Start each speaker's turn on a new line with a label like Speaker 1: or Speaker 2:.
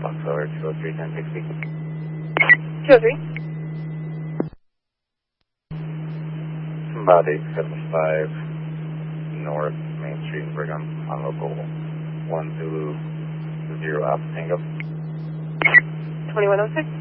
Speaker 1: Fox over 203 1060.
Speaker 2: 203.
Speaker 1: About 875 North Main Street in Brigham on local 1 Zulu 0 Alpha Tango.
Speaker 2: 2106.